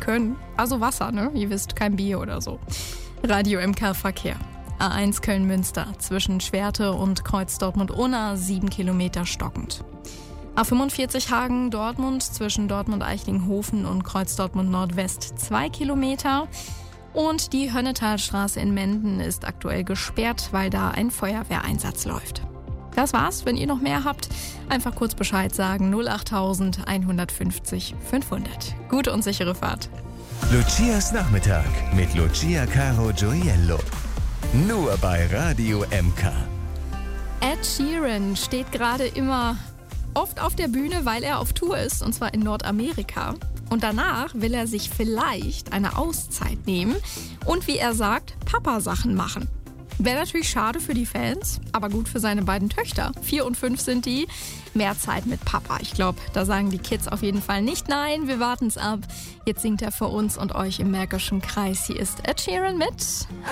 können. Also Wasser, ne? Ihr wisst, kein Bier oder so. Radio MK Verkehr. A1 Köln-Münster zwischen Schwerte und Kreuz Dortmund-Unna 7 Kilometer stockend. A45 Hagen-Dortmund zwischen Dortmund-Eichlinghofen und Kreuz Dortmund-Nordwest 2 Kilometer. Und die Hönnetalstraße in Menden ist aktuell gesperrt, weil da ein Feuerwehreinsatz läuft. Das war's. Wenn ihr noch mehr habt, einfach kurz Bescheid sagen. 08000 150 500. Gute und sichere Fahrt. Lucias Nachmittag mit Lucia Caro Gioiello. Nur bei Radio MK. Ed Sheeran steht gerade immer oft auf der Bühne, weil er auf Tour ist, und zwar in Nordamerika. Und danach will er sich vielleicht eine Auszeit nehmen und, wie er sagt, Papa-Sachen machen. Wäre natürlich schade für die Fans, aber gut für seine beiden Töchter. 4 und 5 sind die. Mehr Zeit mit Papa. Ich glaube, da sagen die Kids auf jeden Fall nicht nein. Wir warten es ab. Jetzt singt er für uns und euch im Märkischen Kreis. Hier ist Ed Sheeran mit